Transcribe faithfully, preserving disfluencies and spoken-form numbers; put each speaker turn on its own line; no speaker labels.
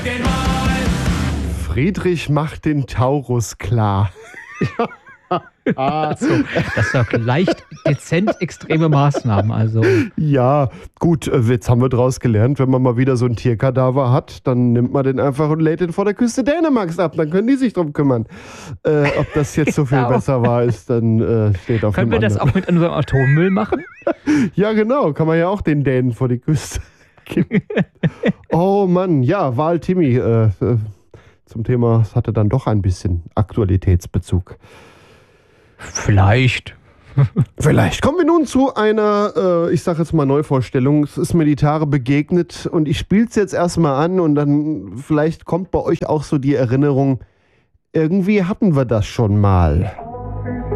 Friedrich macht den Taurus klar.
Also, das sind doch leicht dezent extreme Maßnahmen. Also.
Ja, gut, jetzt haben wir daraus gelernt, wenn man mal wieder so ein Tierkadaver hat, dann nimmt man den einfach und lädt den vor der Küste Dänemarks ab. Dann können die sich drum kümmern. Äh, ob das jetzt so viel
Genau.
besser war, ist dann äh, steht auf
Können
einem
wir das
anderen.
auch mit unserem Atommüll machen?
Ja, genau. Kann man ja auch den Dänen vor die Küste kippen. Oh Mann, ja, Wahl Timmy. Äh, äh, zum Thema, es hatte dann doch ein bisschen Aktualitätsbezug.
Vielleicht.
Vielleicht. Kommen wir nun zu einer, äh, ich sage jetzt mal Neuvorstellung. Es ist mir die Tage begegnet und ich spiele es jetzt erstmal an und dann vielleicht kommt bei euch auch so die Erinnerung, irgendwie hatten wir das schon mal.